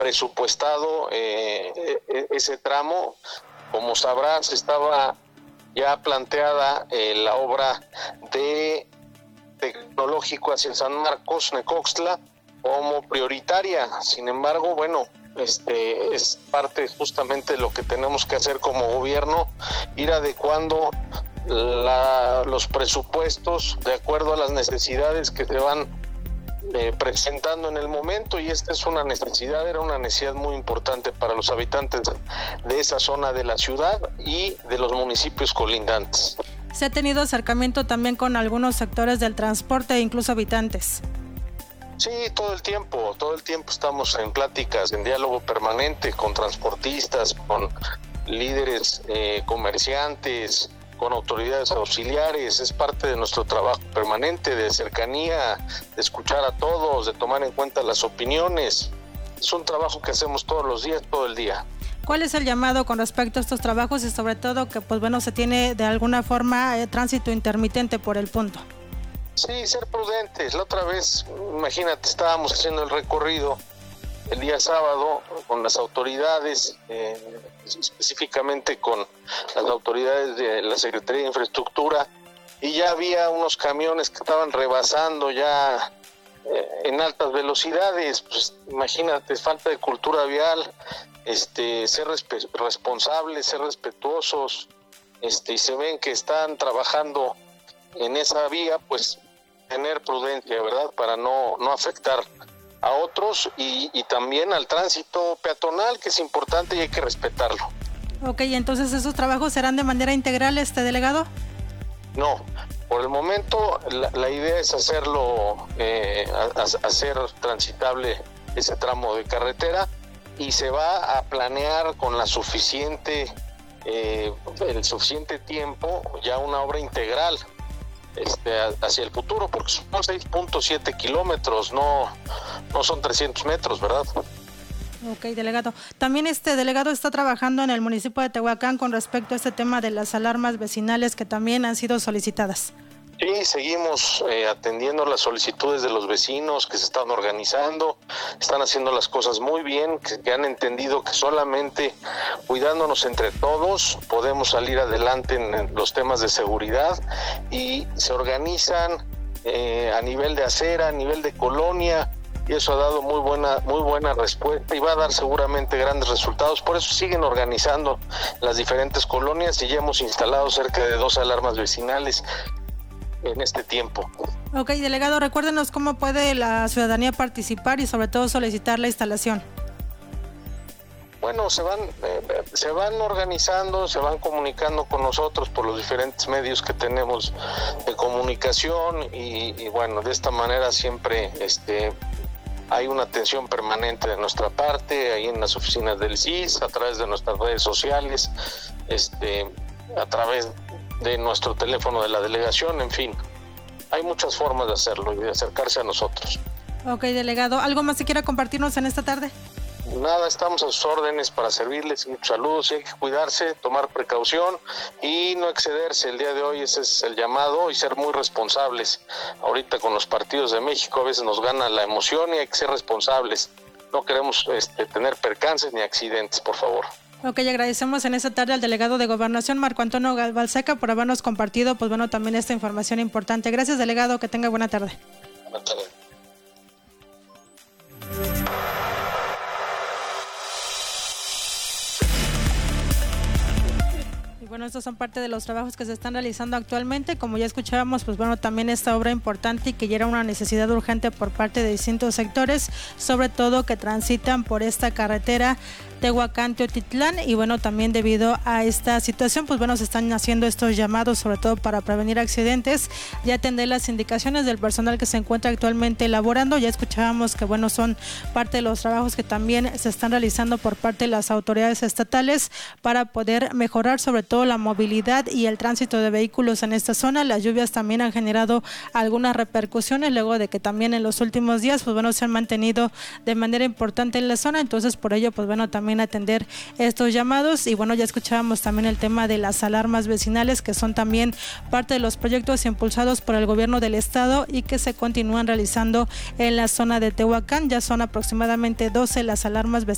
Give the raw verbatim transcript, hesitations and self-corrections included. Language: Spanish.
presupuestado eh, ese tramo. Como sabrás, estaba ya planteada eh, la obra de tecnológico hacia San Marcos, Necoxtla, como prioritaria. Sin embargo, bueno, este es parte justamente de lo que tenemos que hacer como gobierno, ir adecuando la, los presupuestos de acuerdo a las necesidades que se van eh, presentando en el momento, y esta es una necesidad, era una necesidad muy importante para los habitantes de esa zona de la ciudad y de los municipios colindantes. ¿Se ha tenido acercamiento también con algunos sectores del transporte e incluso habitantes? Sí, todo el tiempo, todo el tiempo estamos en pláticas, en diálogo permanente con transportistas, con líderes eh, comerciantes, con autoridades auxiliares. Es parte de nuestro trabajo permanente de cercanía, de escuchar a todos, de tomar en cuenta las opiniones. Es un trabajo que hacemos todos los días, todo el día. ¿Cuál es el llamado con respecto a estos trabajos y sobre todo que pues bueno se tiene de alguna forma eh, tránsito intermitente por el punto? Sí, ser prudentes. La otra vez, imagínate, estábamos haciendo el recorrido el día sábado con las autoridades, eh, específicamente con las autoridades de la Secretaría de Infraestructura, y ya había unos camiones que estaban rebasando ya eh, en altas velocidades. Pues imagínate, falta de cultura vial, este, ser respe- responsables, ser respetuosos, este, y se ven que están trabajando en esa vía, pues tener prudencia, ¿verdad? Para no, no afectar a otros y, y también al tránsito peatonal, que es importante y hay que respetarlo. Ok, entonces esos trabajos serán de manera integral, este delegado. No, por el momento la, la idea es hacerlo, eh, a, a, hacer transitable ese tramo de carretera, y se va a planear con la suficiente, eh, el suficiente tiempo, ya una obra integral este, hacia el futuro, porque son seis punto siete kilómetros, no, no son trescientos metros, ¿verdad? Ok, delegado. También este delegado está trabajando en el municipio de Tehuacán con respecto a este tema de las alarmas vecinales que también han sido solicitadas. Sí, seguimos eh, atendiendo las solicitudes de los vecinos que se están organizando, están haciendo las cosas muy bien, que, que han entendido que solamente cuidándonos entre todos podemos salir adelante en, en los temas de seguridad, y se organizan eh, a nivel de acera, a nivel de colonia, y eso ha dado muy buena, muy buena respuesta y va a dar seguramente grandes resultados. Por eso siguen organizando las diferentes colonias y ya hemos instalado cerca de dos alarmas vecinales en este tiempo. Ok, delegado, recuérdenos cómo puede la ciudadanía participar y sobre todo solicitar la instalación. Bueno, se van, eh, se van organizando, se van comunicando con nosotros por los diferentes medios que tenemos de comunicación y, y bueno, de esta manera siempre este, hay una atención permanente de nuestra parte, ahí en las oficinas del C I S, a través de nuestras redes sociales, este, a través de nuestro teléfono de la delegación, en fin, hay muchas formas de hacerlo y de acercarse a nosotros. Ok, delegado, ¿algo más que quiera compartirnos en esta tarde? Nada, estamos a sus órdenes para servirles. Muchos saludos, y hay que cuidarse, tomar precaución y no excederse. El día de hoy ese es el llamado, y ser muy responsables. Ahorita con los partidos de México a veces nos gana la emoción y hay que ser responsables. No queremos este, tener percances ni accidentes, por favor. Ok, agradecemos en esta tarde al delegado de Gobernación, Marco Antonio Balseca, por habernos compartido, pues bueno, también esta información importante. Gracias, delegado, que tenga buena tarde. Buena tarde. Bueno, estos son parte de los trabajos que se están realizando actualmente. Como ya escuchábamos, pues bueno, también esta obra importante y que ya era una necesidad urgente por parte de distintos sectores, sobre todo que transitan por esta carretera Tehuacán-Teotitlán, y bueno, también debido a esta situación, pues bueno, se están haciendo estos llamados, sobre todo para prevenir accidentes y atender las indicaciones del personal que se encuentra actualmente elaborando. Ya escuchábamos que bueno, son parte de los trabajos que también se están realizando por parte de las autoridades estatales para poder mejorar sobre todo la movilidad y el tránsito de vehículos en esta zona. Las lluvias también han generado algunas repercusiones luego de que también en los últimos días, pues bueno, se han mantenido de manera importante en la zona. Entonces, por ello, pues bueno, también atender estos llamados. Y bueno, ya escuchábamos también el tema de las alarmas vecinales, que son también parte de los proyectos impulsados por el gobierno del estado y que se continúan realizando en la zona de Tehuacán. Ya son aproximadamente doce las alarmas vecinales